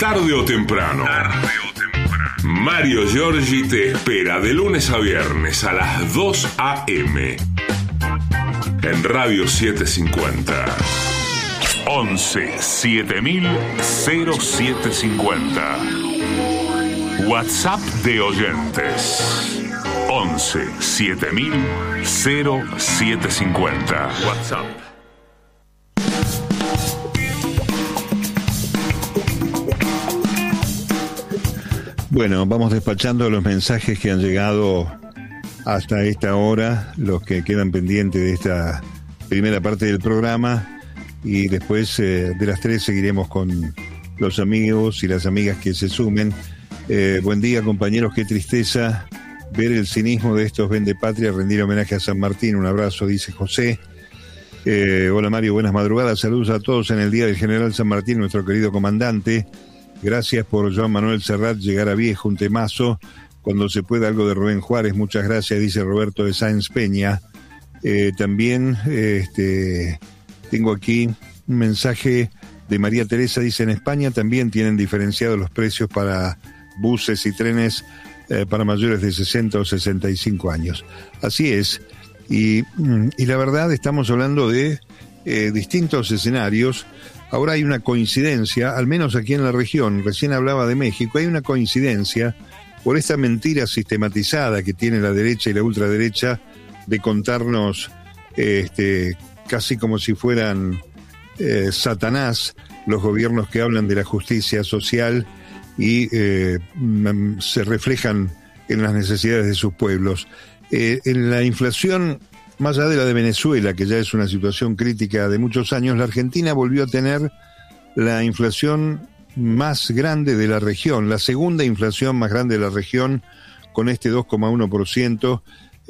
Tarde o temprano. Mario Giorgi te espera de lunes a viernes a las 2 a.m. en Radio 750. 11 7000 0750. WhatsApp de oyentes. 11 7000 0750. WhatsApp. Bueno, vamos despachando los mensajes que han llegado hasta esta hora, los que quedan pendientes de esta primera parte del programa, y después de las 3 seguiremos con los amigos y las amigas que se sumen. Buen día, compañeros, qué tristeza ver el cinismo de estos vendepatrias, rendir homenaje a San Martín. Un abrazo, dice José. Hola Mario, buenas madrugadas, saludos a todos en el Día del General San Martín, nuestro querido comandante. Gracias por Joan Manuel Serrat, llegar a viejo, un temazo. Cuando se pueda algo de Rubén Juárez, muchas gracias, dice Roberto de Sáenz Peña. También tengo aquí un mensaje de María Teresa, dice: en España también tienen diferenciados los precios para buses y trenes para mayores de 60 o 65 años. Así es, y la verdad estamos hablando de distintos escenarios. Ahora hay una coincidencia, al menos aquí en la región, recién hablaba de México, hay una coincidencia por esta mentira sistematizada que tiene la derecha y la ultraderecha de contarnos casi como si fueran Satanás los gobiernos que hablan de la justicia social y se reflejan en las necesidades de sus pueblos. En la inflación, más allá de la de Venezuela, que ya es una situación crítica de muchos años, la Argentina volvió a tener la inflación más grande de la región, la segunda inflación más grande de la región, con este 2,1%,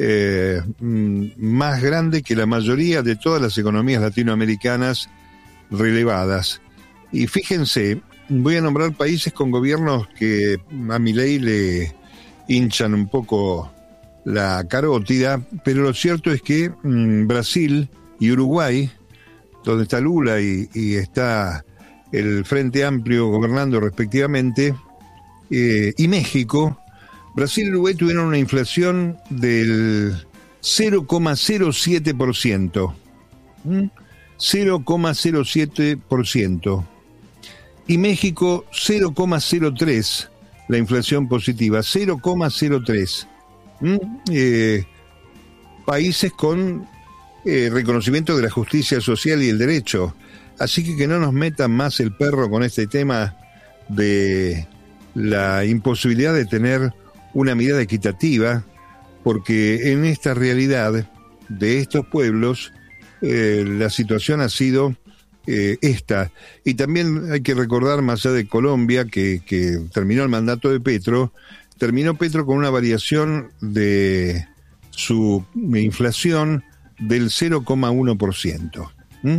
más grande que la mayoría de todas las economías latinoamericanas relevadas. Y fíjense, voy a nombrar países con gobiernos que a Milei le hinchan un poco la carótida, pero lo cierto es que Brasil y Uruguay, donde está Lula y está el Frente Amplio gobernando respectivamente, y México, Brasil y Uruguay tuvieron una inflación del 0,07%. 0,07%. Y México 0,03%, la inflación positiva, 0,03%. Países con reconocimiento de la justicia social y el derecho. Así que no nos metan más el perro con este tema de la imposibilidad de tener una mirada equitativa, porque en esta realidad de estos pueblos la situación ha sido esta. Y también hay que recordar, más allá de Colombia, que terminó el mandato de Petro, terminó Petro con una variación de su inflación del 0,1%.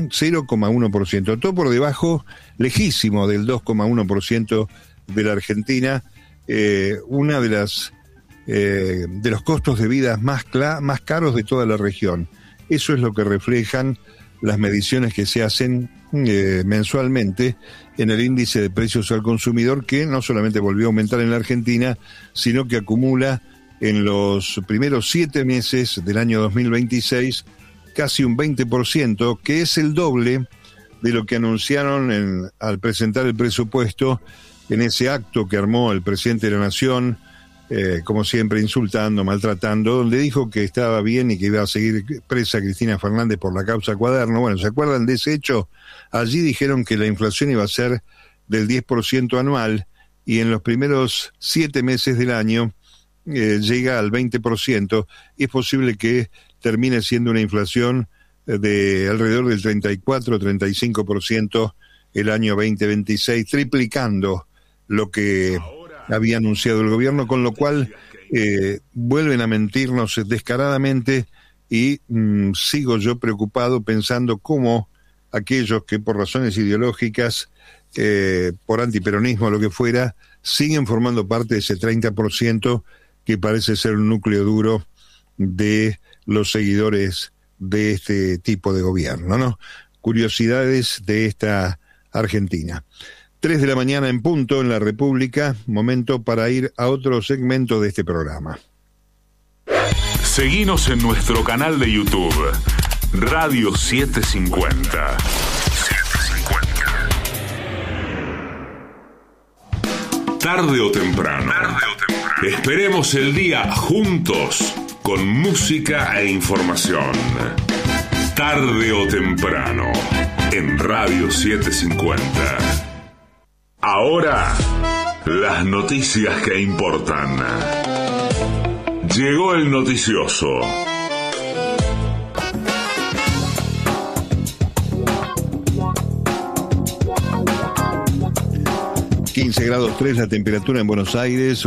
0,1%, todo por debajo, lejísimo del 2,1% de la Argentina, una de las de los costos de vida más caros de toda la región. Eso es lo que reflejan las mediciones que se hacen mensualmente en el índice de precios al consumidor, que no solamente volvió a aumentar en la Argentina, sino que acumula en los primeros 7 meses del año 2026 casi un 20%, que es el doble de lo que anunciaron al presentar el presupuesto en ese acto que armó el presidente de la Nación, como siempre insultando, maltratando, donde dijo que estaba bien y que iba a seguir presa Cristina Fernández por la causa Cuaderno. Bueno, ¿se acuerdan de ese hecho? Allí dijeron que la inflación iba a ser del 10% anual, y en los primeros 7 meses del año llega al 20%, y es posible que termine siendo una inflación de alrededor del 34-35% el año 2026, triplicando lo que había anunciado el gobierno, con lo cual vuelven a mentirnos descaradamente, y sigo yo preocupado pensando cómo aquellos que por razones ideológicas, por antiperonismo o lo que fuera, siguen formando parte de ese 30% que parece ser un núcleo duro de los seguidores de este tipo de gobierno, ¿no? Curiosidades de esta Argentina. 3 de la mañana en punto en la República, momento para ir a otro segmento de este programa. Seguinos en nuestro canal de YouTube, Radio 750. Tarde o temprano. Esperemos el día juntos, con música e información. Tarde o temprano, en Radio 750. Ahora, las noticias que importan. Llegó el noticioso. 15 grados 3 la temperatura en Buenos Aires,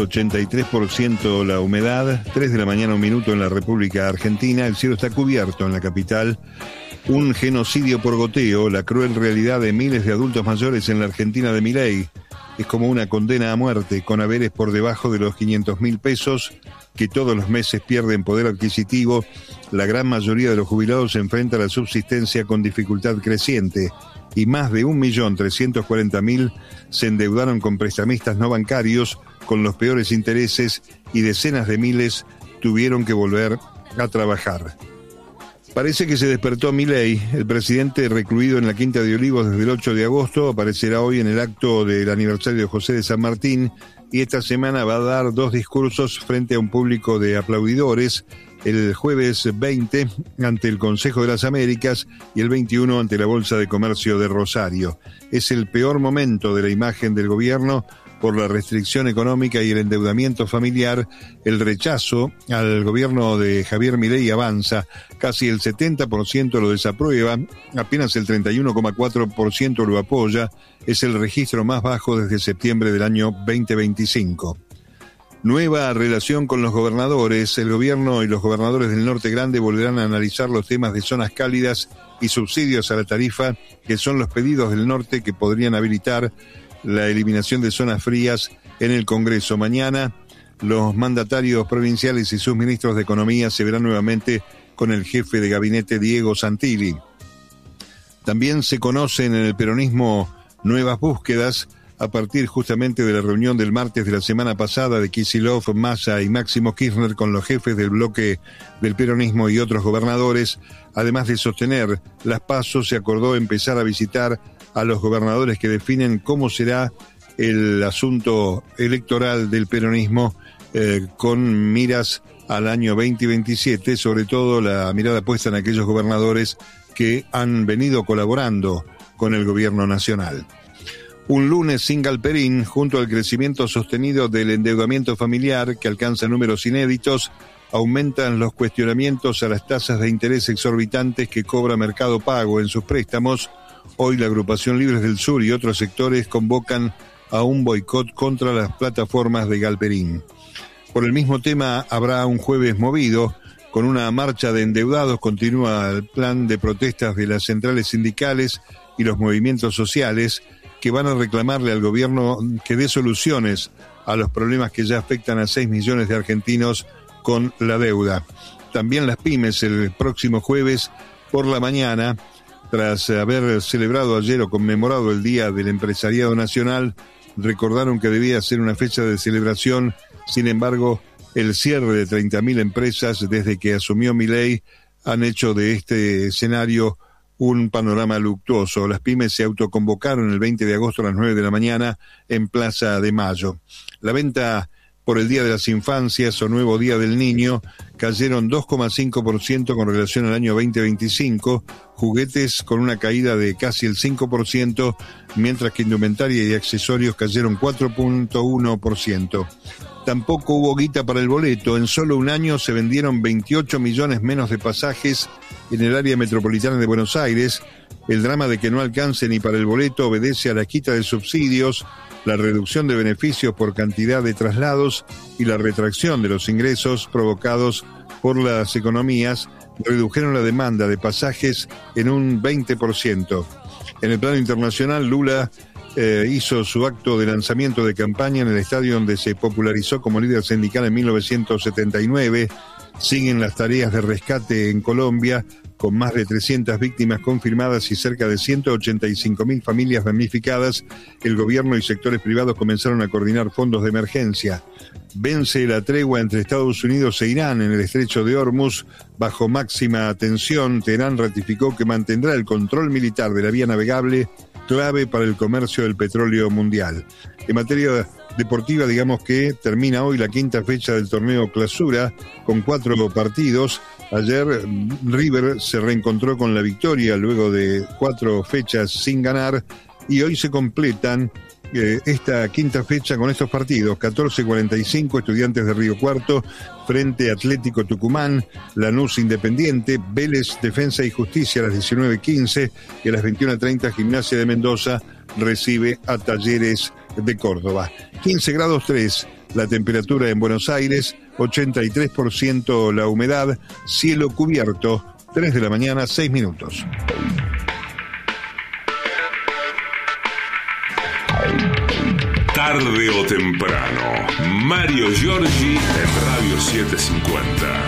83% la humedad, 3 de la mañana 1 minuto en la República Argentina, el cielo está cubierto en la capital. Un genocidio por goteo, la cruel realidad de miles de adultos mayores en la Argentina de Milei. Es como una condena a muerte, con haberes por debajo de los 500.000 pesos, que todos los meses pierden poder adquisitivo. La gran mayoría de los jubilados se enfrenta a la subsistencia con dificultad creciente, y más de 1.340.000 se endeudaron con prestamistas no bancarios, con los peores intereses, y decenas de miles tuvieron que volver a trabajar. Parece que se despertó Milei. El presidente, recluido en la Quinta de Olivos desde el 8 de agosto, aparecerá hoy en el acto del aniversario de José de San Martín, y esta semana va a dar 2 discursos frente a un público de aplaudidores, el jueves 20 ante el Consejo de las Américas y el 21 ante la Bolsa de Comercio de Rosario. Es el peor momento de la imagen del gobierno por la restricción económica y el endeudamiento familiar. El rechazo al gobierno de Javier Milei avanza, casi el 70% lo desaprueba, apenas el 31,4% lo apoya, es el registro más bajo desde septiembre del año 2025. Nueva relación con los gobernadores. El gobierno y los gobernadores del Norte Grande volverán a analizar los temas de zonas cálidas y subsidios a la tarifa, que son los pedidos del norte que podrían habilitar la eliminación de zonas frías en el Congreso. Mañana, los mandatarios provinciales y sus ministros de Economía se verán nuevamente con el jefe de gabinete Diego Santilli. También se conocen en el peronismo nuevas búsquedas a partir justamente de la reunión del martes de la semana pasada de Kicillof, Massa y Máximo Kirchner con los jefes del bloque del peronismo y otros gobernadores. Además de sostener las PASO, se acordó empezar a visitar a los gobernadores que definen cómo será el asunto electoral del peronismo con miras al año 2027, sobre todo la mirada puesta en aquellos gobernadores que han venido colaborando con el gobierno nacional. Un lunes sin Galperín, junto al crecimiento sostenido del endeudamiento familiar que alcanza números inéditos, aumentan los cuestionamientos a las tasas de interés exorbitantes que cobra Mercado Pago en sus préstamos. Hoy la Agrupación Libres del Sur y otros sectores convocan a un boicot contra las plataformas de Galperín. Por el mismo tema habrá un jueves movido, con una marcha de endeudados. Continúa el plan de protestas de las centrales sindicales y los movimientos sociales que van a reclamarle al gobierno que dé soluciones a los problemas que ya afectan a 6 millones de argentinos con la deuda. También las pymes el próximo jueves por la mañana, tras haber celebrado ayer o conmemorado el Día del Empresariado Nacional, recordaron que debía ser una fecha de celebración. Sin embargo, el cierre de 30.000 empresas desde que asumió Milei han hecho de este escenario un panorama luctuoso. Las pymes se autoconvocaron el 20 de agosto a las 9 de la mañana en Plaza de Mayo. La venta por el Día de las Infancias o Nuevo Día del Niño cayeron 2,5% con relación al año 2025, juguetes con una caída de casi el 5%, mientras que indumentaria y accesorios cayeron 4,1%. Tampoco hubo guita para el boleto. En solo un año se vendieron 28 millones menos de pasajes en el área metropolitana de Buenos Aires. El drama de que no alcance ni para el boleto obedece a la quita de subsidios, la reducción de beneficios por cantidad de traslados y la retracción de los ingresos provocados por las economías redujeron la demanda de pasajes en un 20%. En el plano internacional, Lula hizo su acto de lanzamiento de campaña en el estadio donde se popularizó como líder sindical en 1979. Siguen las tareas de rescate en Colombia, con más de 300 víctimas confirmadas y cerca de 185.000 familias damnificadas, el gobierno y sectores privados comenzaron a coordinar fondos de emergencia. Vence la tregua entre Estados Unidos e Irán en el estrecho de Hormuz. Bajo máxima tensión, Teherán ratificó que mantendrá el control militar de la vía navegable, clave para el comercio del petróleo mundial. En materia deportiva, digamos que termina hoy la quinta fecha del torneo Clausura con 4 partidos. Ayer River se reencontró con la victoria luego de 4 fechas sin ganar y hoy se completan esta quinta fecha con estos partidos. 14:45 Estudiantes de Río Cuarto frente a Atlético Tucumán, Lanús Independiente, Vélez Defensa y Justicia a las 19:15 y a las 21:30 Gimnasia de Mendoza recibe a Talleres de Córdoba. 15 grados 3 la temperatura en Buenos Aires, 83% la humedad, cielo cubierto, 3 de la mañana, 6 minutos. Tarde o temprano, Mario Giorgi en Radio 750.